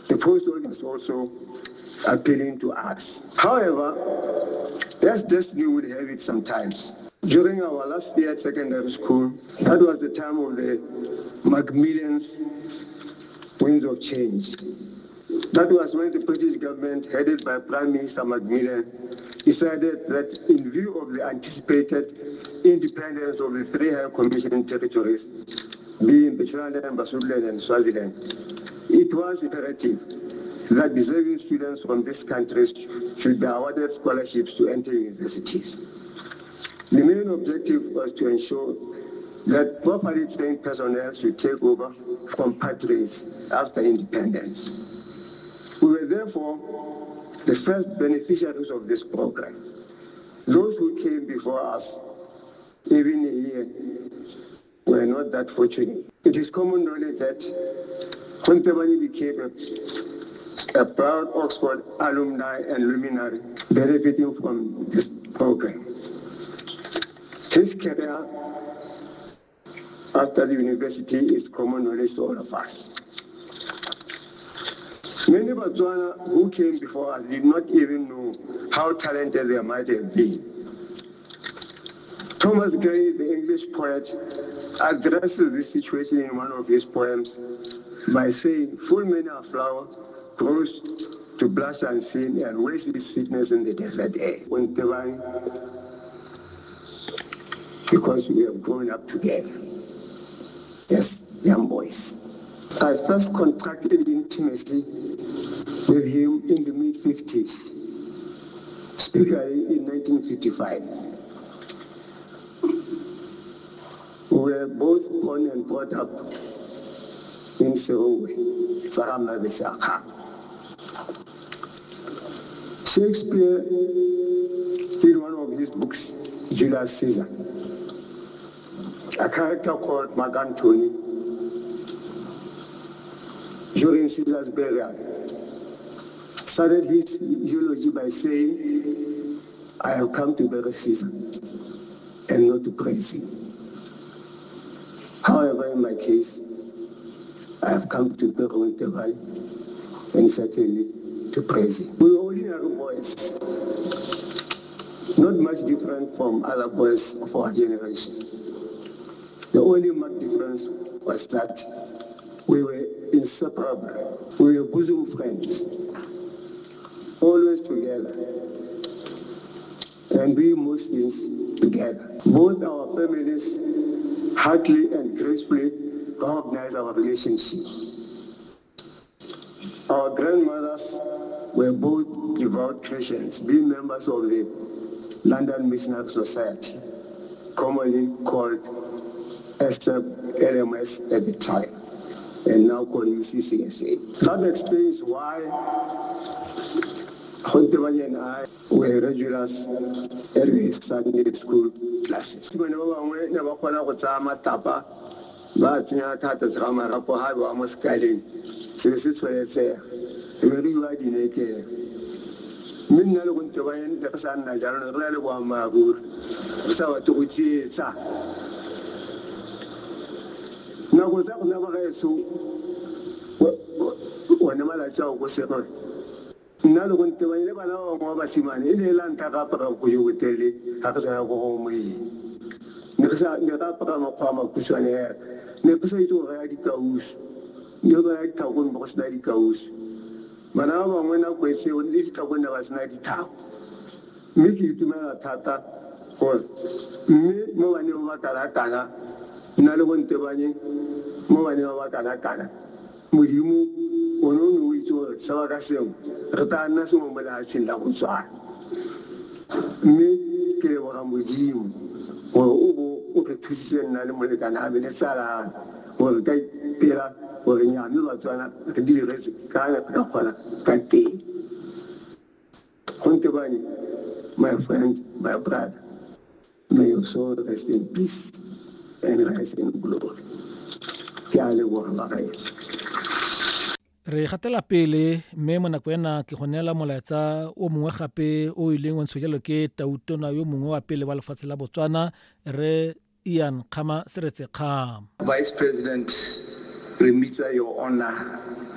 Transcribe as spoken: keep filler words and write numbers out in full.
The post is also appealing to us. However, as destiny would have it sometimes, during our last year at secondary school, that was the time of the Macmillan's winds of change. That was when the British government, headed by Prime Minister Macmillan, decided that in view of the anticipated independence of the three High Commission territories, being Bechuanaland, Basutoland, and Swaziland, it was imperative that deserving students from these countries should be awarded scholarships to enter universities. The main objective was to ensure that properly trained personnel should take over from patriarchs after independence. We were therefore the first beneficiaries of this program. Those who came before us, even a year, were not that fortunate. It is common knowledge that when Tebani became a, a proud Oxford alumni and luminary benefiting from this program. His career after the university is common knowledge to all of us. Many Botswana who came before us did not even know how talented they might have been. Thomas Gray, the English poet, addresses this situation in one of his poems by saying, "Full many a flower grows to blush unseen and wastes its sweetness in the desert air." When Tebani, because we have grown up together as young boys. I first contracted intimacy with him in the mid-fifties, specifically in nineteen fifty-five. We were both born and brought up in Serowe, Sarama Besaka. Shakespeare, in one of his books, Julius Caesar, a character called Mark Antony, during Caesar's burial, started his eulogy by saying, "I have come to bury Caesar and not to praise him." However, in my case, I have come to bury Tebani and certainly to praise him. We were ordinary boys, not much different from other boys of our generation. The only marked difference was that we were inseparable. We were bosom friends, always together, and we most things together. Both our families heartily and gracefully recognize our relationship. Our grandmothers were both devout Christians, being members of the London Missionary Society, commonly called S L M S at the time, and now called U C C S A. That explains why Tebani and I were regulars at the Sunday school classes. Whenever we never call out Zama Tapa, but Yaka Zama Rapoha, almost guiding. So it's where very wide in a care. Minna went to Tebani, the San Nazaran, Relewa Magur, so to which it's a. Now was that never so whenever I saw was a now when to never know what Siman in the land Takapa you would tell you how to go home. Never got a farmer cushion air. Never say to radicals. You like Tawun was radicals. But now when I was say when this Tawun was ninety town. Make you to me a tata for me, no one knew what Tarakana. Nalo went to Tebani, Moana Wakana, Mudimu, Ono, which was Savagasim, Ratana, Sumala, Sindabusa. Me, Kilewa Mujim, or Ubu, Ukatusan, Nalamulikan, Abilisara, or Gai Pira, or in Yamila, the dealers, Kana, Kante. Tebani, my friend, my brother, may your soul rest in peace. Re gatela pele mme mo nakwena ke gonela molaetsa o mongwe gape o ileng wa ntshojelo ke tautona yo mongwe wa pele wa lefatshe la Botswana re Ian Khama Seretse Khama. Vice President Remitsa, your honor